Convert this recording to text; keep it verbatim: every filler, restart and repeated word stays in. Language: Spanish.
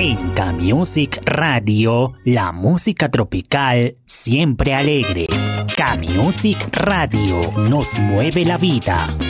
En K-Music Radio, la música tropical siempre alegre. K-Music Radio nos mueve la vida.